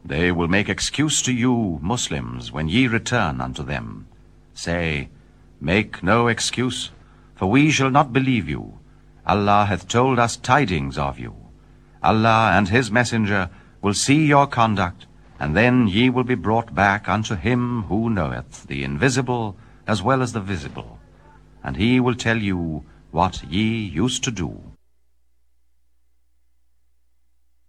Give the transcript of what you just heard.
They will make excuse to you, Muslims, when ye return unto them. Say, make no excuse, for we shall not believe you. Allah hath told us tidings of you. Allah and his messenger will see your conduct, and then ye will be brought back unto him who knoweth the invisible as well as the visible, and he will tell you what ye used to do.